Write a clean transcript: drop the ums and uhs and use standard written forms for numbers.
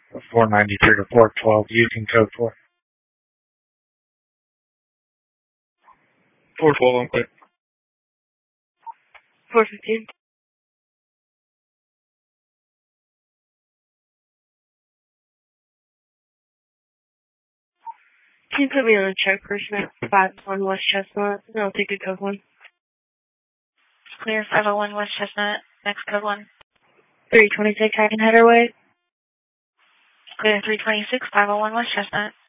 493 to 412, Yukon code 4. 412 on clear. 415. Can you put me on a check person at 501 West Chestnut? And I'll take a code 1. Clear 501 West Chestnut. Next code 1. 326 Hackenheader Way. Clear 326 501 West Chestnut.